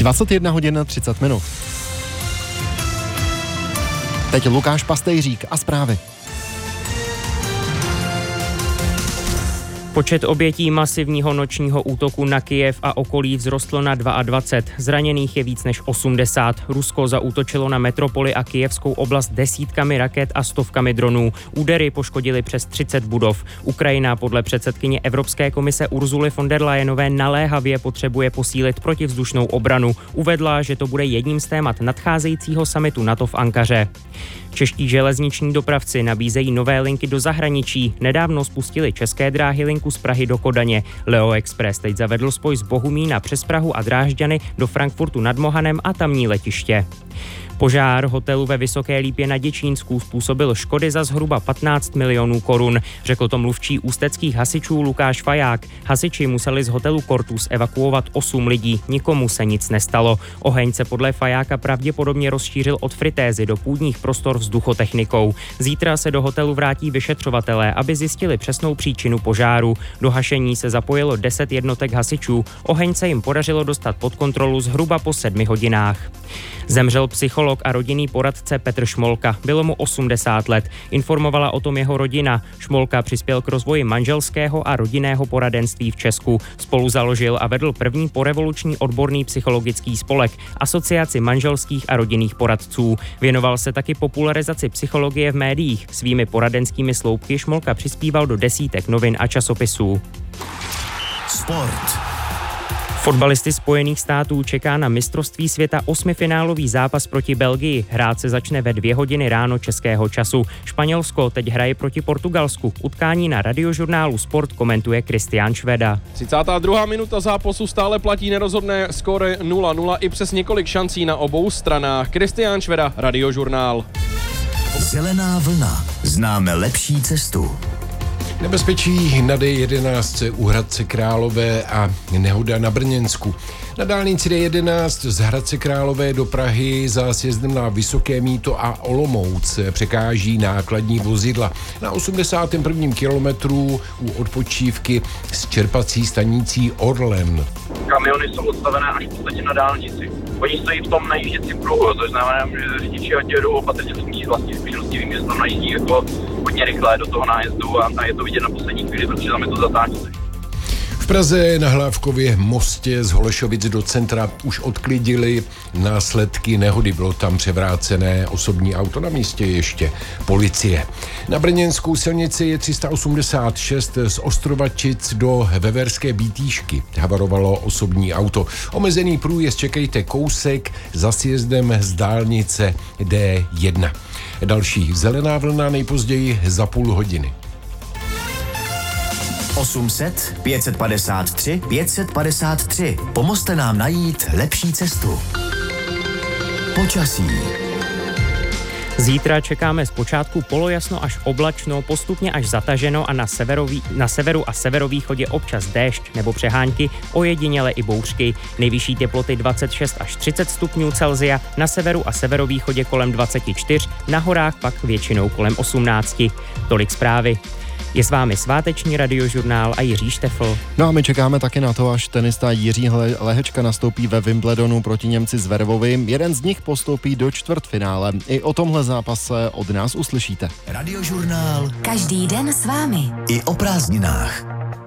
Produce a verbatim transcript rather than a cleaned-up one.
dvacet jedna hodin třicet minut. Teď Lukáš Pastejřík a zprávy. Počet obětí masivního nočního útoku na Kyjev a okolí vzrostl na dvacet dva. Zraněných je víc než osmdesát. Rusko zaútočilo na metropoli a kyjevskou oblast desítkami raket a stovkami dronů. Údery poškodily přes třicet budov. Ukrajina podle předsedkyně Evropské komise Ursuly von der Leyenové naléhavě potřebuje posílit protivzdušnou obranu. Uvedla, že to bude jedním z témat nadcházejícího summitu NATO v Ankaře. Čeští železniční dopravci nabízejí nové linky do zahraničí. Nedávno spustili České dráhy linku z Prahy do Kodaně. Leo Express teď zavedl spoj z Bohumína přes Prahu a Drážďany do Frankfurtu nad Mohanem a tamní letiště. Požár hotelu ve Vysoké Lípě na Děčínsku způsobil škody za zhruba patnáct milionů korun, řekl to mluvčí ústeckých hasičů Lukáš Faják. Hasiči museli z hotelu Cortus evakuovat osm lidí, nikomu se nic nestalo. Oheň se podle Fajáka pravděpodobně rozšířil od fritézy do půdních prostor vzduchotechnikou. Zítra se do hotelu vrátí vyšetřovatelé, aby zjistili přesnou příčinu požáru. Do hašení se zapojilo deset jednotek hasičů. Oheň se jim podařilo dostat pod kontrolu zhruba po sedmi hodinách. Zemřel psycholog a rodinný poradce Petr Šmolka. Bylo mu osmdesát let. Informovala o tom jeho rodina. Šmolka přispěl k rozvoji manželského a rodinného poradenství v Česku. Spolu založil a vedl první porevoluční odborný psychologický spolek, Asociaci manželských a rodinných poradců. Věnoval se taky popularizaci psychologie v médiích. Svými poradenskými sloupky Šmolka přispíval do desítek novin a časopisů. Sport. Fotbalisty Spojených států čeká na mistrovství světa osmifinálový zápas proti Belgii. Hrát se začne ve dvě hodiny ráno českého času. Španělsko teď hraje proti Portugalsku. Utkání na Radiožurnálu Sport komentuje Kristián Šveda. třicátá druhá minuta zápasu, stále platí nerozhodné skóre nula nula i přes několik šancí na obou stranách. Kristián Šveda, Radiožurnál. Zelená vlna. Známe lepší cestu. Nebezpečí na D jedenáct u Hradce Králové a nehoda na Brněnsku. Na dálnici D jedenáct z Hradce Králové do Prahy za sjezdem na Vysoké Mýto a Olomouc překáží nákladní vozidla. Na osmdesátém prvním kilometru u odpočívky s čerpací stanicí Orlen. Kamiony jsou odstavené až v podstatě na dálnici. Oni stojí v tom najížděcím pruhu, což znamená, že řidiči ať jedou opatrně z mých vlastní zkušeností, vím, že se tam najíždí jako hodně rychle do toho nájezdu a, a je to vidět na poslední chvíli, protože tam je to zatáčení. V Praze na Hlávkově mostě z Holešovic do centra už odklidili následky nehody. Bylo tam převrácené osobní auto, na místě ještě policie. Na brněnskou silnici je tři sta osmdesát šest z Ostrovačic do Veverské Bítýšky. Havarovalo osobní auto. Omezený průjezd čekejte kousek za sjezdem z dálnice D jedna. Další zelená vlna nejpozději za půl hodiny. osm set, pět set padesát tři, pět set padesát tři. Pomozte nám najít lepší cestu. Počasí. Zítra čekáme zpočátku polojasno až oblačno, postupně až zataženo a na, severový, na severu a severovýchodě občas déšť nebo přehánky, ojediněle i bouřky. Nejvyšší teploty dvacet šest až třicet stupňů Celsia, na severu a severovýchodě kolem dvacet čtyři, na horách pak většinou kolem osmnáct. Tolik zprávy. Je s vámi sváteční Radiožurnál a Jiří Štefl. No a my čekáme taky na to, až tenista Jiří Lehečka nastoupí ve Wimbledonu proti Němci Zverevovi. Jeden z nich postoupí do čtvrtfinále. I o tomhle zápase od nás uslyšíte. Radiožurnál. Každý den s vámi. I o prázdninách.